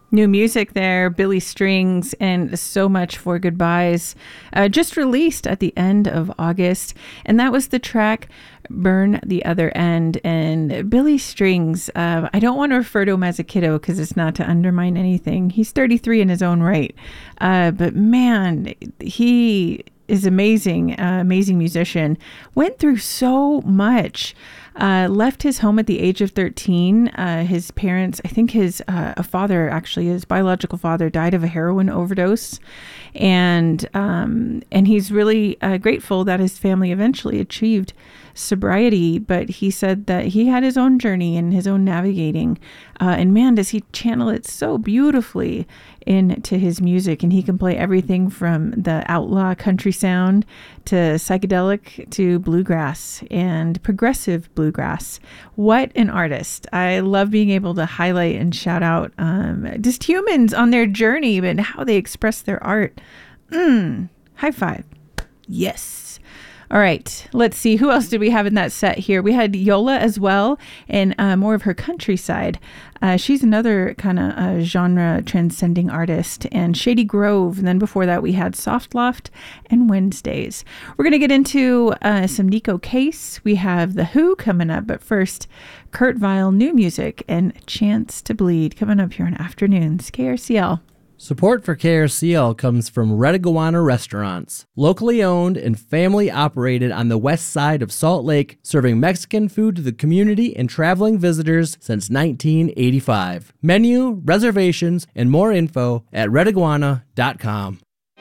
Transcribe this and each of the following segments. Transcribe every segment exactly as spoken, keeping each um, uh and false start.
New music there, Billy Strings and So Much for Goodbyes, uh, just released at the end of August. And that was the track Burn the Other End. And Billy Strings, uh, I don't want to refer to him as a kiddo because it's not to undermine anything. He's thirty-three in his own right. Uh, but man, he is amazing, uh, amazing musician. Went through so much. Uh, left his home at the age of thirteen. Uh, his parents, I think his uh, a father, actually, his biological father, died of a heroin overdose. And um, and he's really uh, grateful that his family eventually achieved sobriety. But he said that he had his own journey and his own navigating. Uh, and man, does he channel it so beautifully into his music. And he can play everything from the outlaw country sound to psychedelic to bluegrass and progressive bluegrass. What an artist. I love being able to highlight and shout out um, just humans on their journey and how they express their art. Mm, high five. Yes. All right, let's see. Who else did we have in that set here? We had Yola as well, and uh, more of her countryside. Uh, she's another kind of uh, genre transcending artist, and Shady Grove. And then before that, we had Soft Loft and Wednesdays. We're going to get into uh, some Nico Case. We have The Who coming up, but first, Kurt Vile, new music, and Chance to Bleed coming up here on Afternoons, K R C L. Support for K R C L comes from Red Iguana Restaurants, locally owned and family operated on the west side of Salt Lake, serving Mexican food to the community and traveling visitors since nineteen eighty-five. Menu, reservations, and more info at red iguana dot com.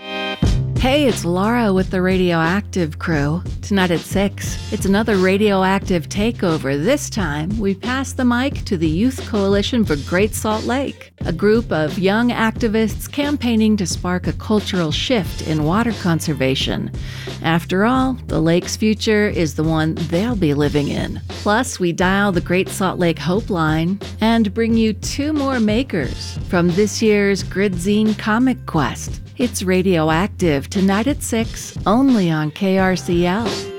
Hey, it's Laura with the Radioactive crew. Tonight at six, it's another Radioactive takeover. This time, we pass the mic to the Youth Coalition for Great Salt Lake, a group of young activists campaigning to spark a cultural shift in water conservation. After all, the lake's future is the one they'll be living in. Plus, we dial the Great Salt Lake Hope Line and bring you two more makers from this year's Gridzine Comic Quest. It's Radioactive tonight at six, only on K R C L.